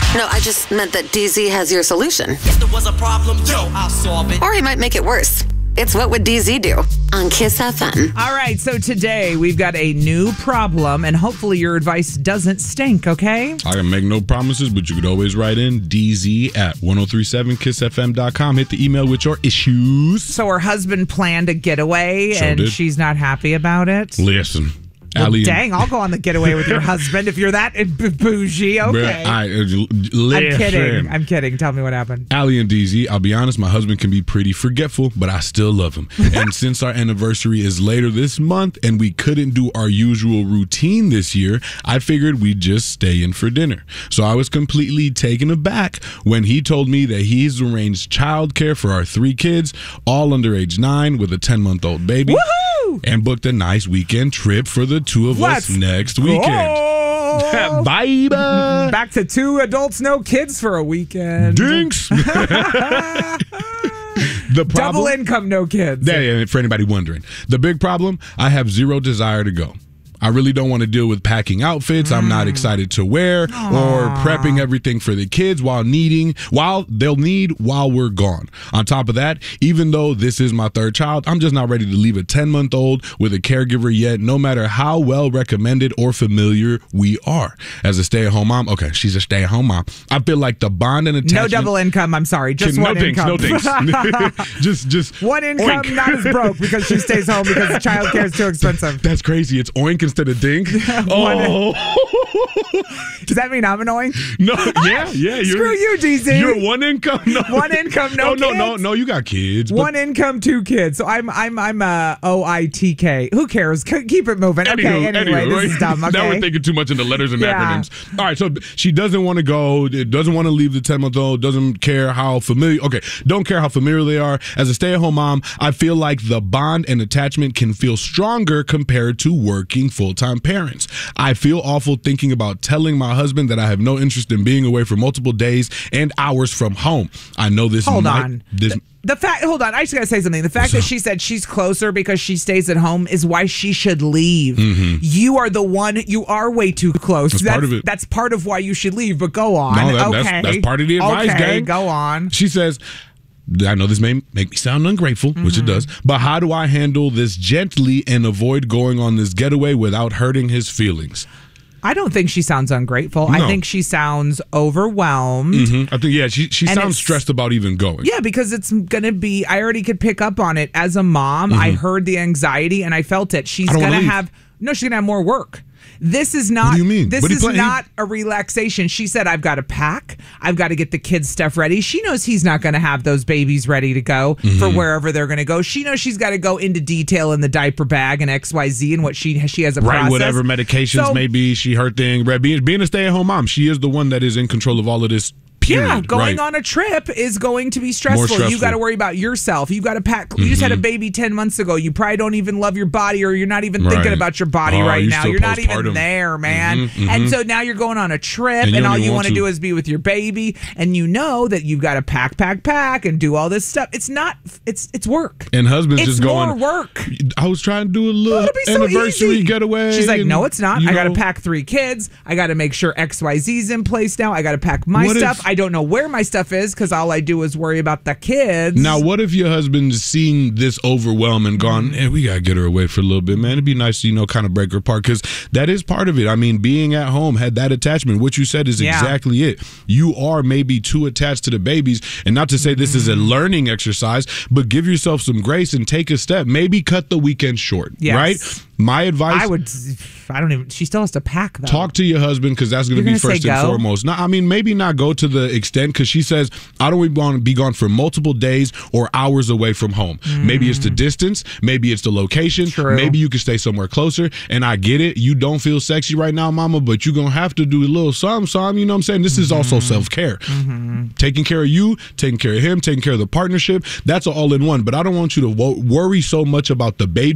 No, I just meant that DZ has your solution. If there was a problem, yo, I'll solve it. Or he might make it worse. It's What Would DZ Do on Kiss FM. All right, so today we've got a new problem, and hopefully your advice doesn't stink, okay? I can make no promises, but you could always write in dz@1037kissfm.com. Hit the email with your issues. So her husband planned a getaway, and did. she's not happy about it? Listen. Well, dang, I'll go on the getaway with your husband if you're that bougie. Okay. I'm kidding. Tell me what happened. Allie and DZ, I'll be honest, my husband can be pretty forgetful, but I still love him. And since our anniversary is later this month and we couldn't do our usual routine this year, I figured we'd just stay in for dinner. So I was completely taken aback when he told me that he's arranged childcare for our 3 kids, all under age 9 with a 10-month-old baby. Woohoo! And booked a nice weekend trip for the 2 of us next weekend. Bye. Back to 2 adults, no kids for a weekend. Dinks. The problem, double income, no kids. Yeah, for anybody wondering. The big problem, I have zero desire to go. I really don't want to deal with packing outfits I'm not excited to wear or prepping everything for the kids while they'll need while we're gone. On top of that, even though this is my 3rd child, I'm just not ready to leave a 10-month-old with a caregiver yet, no matter how well recommended or familiar we are. As a stay-at-home mom, okay, she's a stay-at-home mom. I feel like the bond and attachment. No double income, I'm sorry. Just one income. No dinks. just one income, oink. not as broke because she stays home because the child care is too expensive. That's crazy. It's oink instead of dink. Oh. Does that mean I'm annoying? No, yeah. Screw you, DZ. You're one income. No. One income, no kids. No. You got kids. One income, 2 kids. So I'm OITK. Who cares? Keep it moving. Anyway, this is dumb. Okay. Now we're thinking too much into letters and acronyms. All right, so she doesn't want to go. Doesn't want to leave the 10-month-old. Doesn't care how familiar. Okay, don't care how familiar they are. As a stay-at-home mom, I feel like the bond and attachment can feel stronger compared to working full-time parents. I feel awful thinking about telling my husband that I have no interest in being away for multiple days and hours from home. I know this. Hold on. Hold on. I just got to say something. The fact that she said she's closer because she stays at home is why she should leave. Mm-hmm. You are the one. You are way too close. That's part of it. That's part of why you should leave. But go on. No, that's part of the advice, gang. Go on. She says, I know this may make me sound ungrateful, which it does, but how do I handle this gently and avoid going on this getaway without hurting his feelings? I don't think she sounds ungrateful. No. I think she sounds overwhelmed. Mm-hmm. I think, she sounds stressed about even going. Yeah, because it's going to be, I already could pick up on it. As a mom, I heard the anxiety and I felt it. She's going to have more work. This is not. What do you mean? This is not a relaxation. She said, I've got to pack. I've got to get the kids' stuff ready. She knows he's not going to have those babies ready to go for wherever they're going to go. She knows she's got to go into detail in the diaper bag and XYZ and what she has a process. Right, whatever medications may be, her thing. Right, being a stay-at-home mom, she is the one that is in control of all of this. Period. Yeah, going on a trip is going to be stressful. You got to worry about yourself. You got to pack. You just had a baby 10 months ago. You probably don't even love your body, or you're not even thinking about your body right now. You're not even there, man. And so now you're going on a trip, and all you want to do is be with your baby, and you know that you've got to pack, and do all this stuff. It's not. It's work. And husband's it's just going. More work. I was trying to do a little anniversary getaway. She's like, no, it's not. I got to pack 3 kids. I got to make sure XYZ's in place now. I got to pack my stuff. I don't know where my stuff is because all I do is worry about the kids. Now, what if your husband's seen this overwhelm and gone, we got to get her away for a little bit, man. It'd be nice to, kind of break her apart, because that is part of it. I mean, being at home had that attachment. What you said is exactly it. You are maybe too attached to the babies, and not to say this is a learning exercise, but give yourself some grace and take a step. Maybe cut the weekend short, right? My advice... she still has to pack, though. Talk to your husband, because that's going to be first and foremost. Maybe not go to the extent, because she says, I don't want to be gone for multiple days or hours away from home. Maybe it's the distance. Maybe it's the location. True. Maybe you can stay somewhere closer. And I get it. You don't feel sexy right now, mama, but you're going to have to do a little something. You know what I'm saying? This is also self-care. Taking care of you, taking care of him, taking care of the partnership. That's all in one. But I don't want you to worry so much about the baby